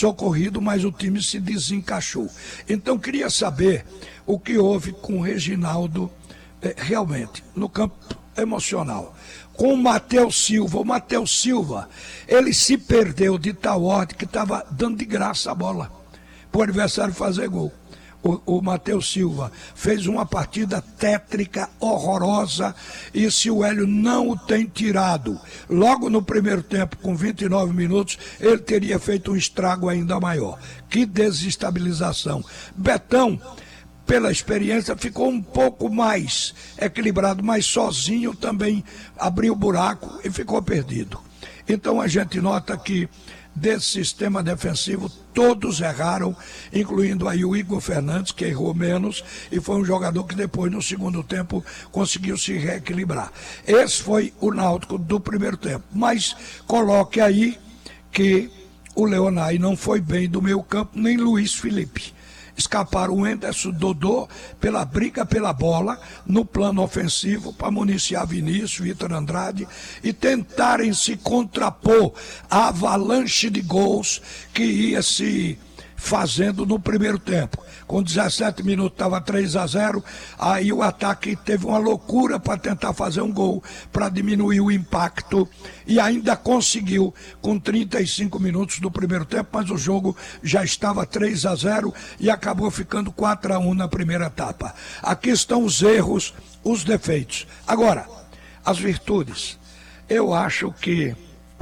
socorrido, mas o time se desencaixou. Então queria saber o que houve com o Reginaldo realmente no campo emocional. Com o Matheus Silva, ele se perdeu de tal ordem que estava dando de graça a bola para o adversário fazer gol. O Matheus Silva fez uma partida tétrica, horrorosa, e se o Hélio não o tem tirado logo no primeiro tempo, com 29 minutos, ele teria feito um estrago ainda maior. Que desestabilização. Betão, pela experiência, ficou um pouco mais equilibrado, mas sozinho também abriu buraco e ficou perdido. Então a gente nota que desse sistema defensivo todos erraram, incluindo aí o Igor Fernandes, que errou menos e foi um jogador que depois no segundo tempo conseguiu se reequilibrar. Esse foi o Náutico do primeiro tempo, mas coloque aí que o Leonai não foi bem do meio campo, nem Luiz Felipe. Escaparam o Henderson, Dodô, pela briga pela bola, no plano ofensivo, para municiar Vinícius, Vitor Andrade, e tentarem se contrapor à avalanche de gols que ia se fazendo no primeiro tempo. Com 17 minutos estava 3-0, aí o ataque teve uma loucura para tentar fazer um gol, para diminuir o impacto, e ainda conseguiu com 35 minutos do primeiro tempo, mas o jogo já estava 3-0 e acabou ficando 4-1 na primeira etapa. Aqui estão os erros, os defeitos. Agora, as virtudes. Eu acho que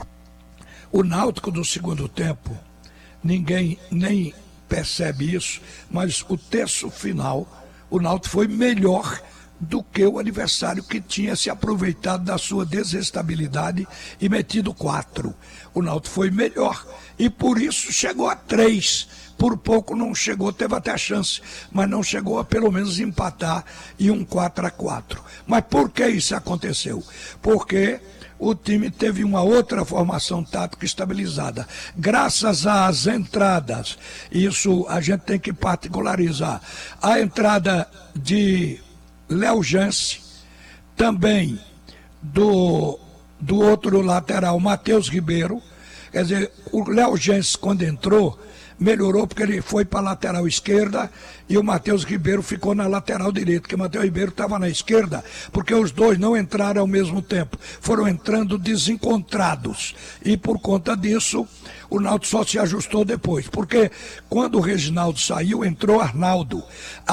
o Náutico do segundo tempo, ninguém nem percebe isso, mas o terço final, o Náutico foi melhor do que o adversário, que tinha se aproveitado da sua desestabilidade e metido 4. O Náutico foi melhor e por isso chegou a 3. Por pouco não chegou, teve até a chance, mas não chegou a pelo menos empatar em um 4-4. Mas por que isso aconteceu? Porque o time teve uma outra formação tática estabilizada. Graças às entradas, isso a gente tem que particularizar. A entrada de Léo Jance, também do outro lateral, Matheus Ribeiro. Quer dizer, o Léo Jance, quando entrou, melhorou porque ele foi para a lateral esquerda e o Matheus Ribeiro ficou na lateral direita, porque o Matheus Ribeiro estava na esquerda, porque os dois não entraram ao mesmo tempo, foram entrando desencontrados, e por conta disso o Náutico só se ajustou depois, porque quando o Reginaldo saiu, entrou Arnaldo,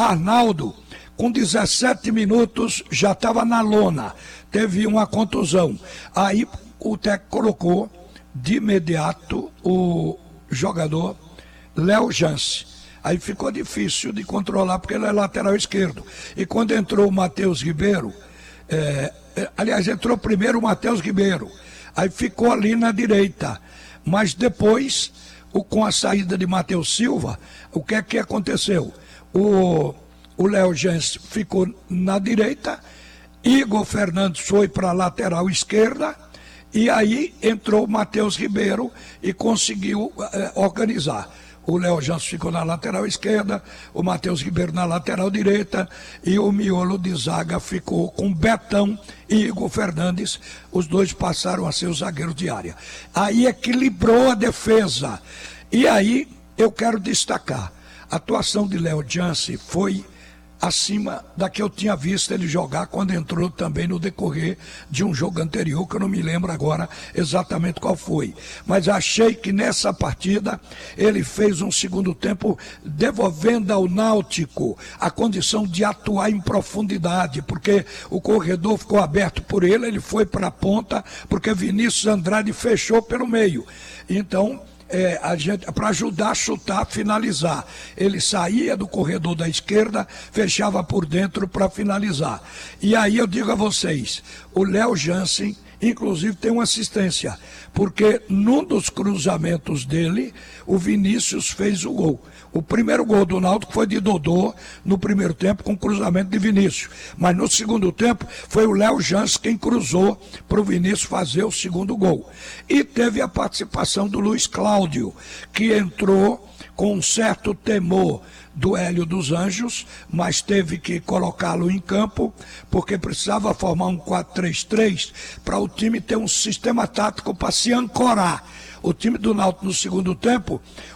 com 17 minutos já estava na lona, teve uma contusão, aí o técnico colocou de imediato o jogador Léo Jance. Aí ficou difícil de controlar porque ele é lateral esquerdo. E quando entrou o Matheus Ribeiro, aliás, entrou primeiro o Matheus Ribeiro, aí ficou ali na direita. Mas depois, com a saída de Matheus Silva, o que é que aconteceu? O Léo Jance ficou na direita, Igor Fernandes foi para a lateral esquerda, e aí entrou o Matheus Ribeiro e conseguiu organizar. O Léo Jance ficou na lateral esquerda, o Matheus Ribeiro na lateral direita e o miolo de zaga ficou com Betão e Igor Fernandes. Os dois passaram a ser os zagueiros de área. Aí equilibrou a defesa. E aí eu quero destacar, a atuação de Léo Jance foi acima da que eu tinha visto ele jogar quando entrou também no decorrer de um jogo anterior, que eu não me lembro agora exatamente qual foi. Mas achei que nessa partida ele fez um segundo tempo devolvendo ao Náutico a condição de atuar em profundidade, porque o corredor ficou aberto por ele, ele foi para a ponta, porque Vinícius Andrade fechou pelo meio. Então, para ajudar a chutar, finalizar. Ele saía do corredor da esquerda, fechava por dentro para finalizar. E aí eu digo a vocês, o Léo Jance, inclusive, tem uma assistência, porque num dos cruzamentos dele, o Vinícius fez o gol. O primeiro gol do Náutico foi de Dodô no primeiro tempo com cruzamento de Vinícius. Mas no segundo tempo foi o Léo Jance quem cruzou para o Vinícius fazer o segundo gol. E teve a participação do Luiz Cláudio, que entrou com um certo temor do Hélio dos Anjos, mas teve que colocá-lo em campo, porque precisava formar um 4-3-3 para o time ter um sistema tático para se ancorar. O time do Náutico no segundo tempo,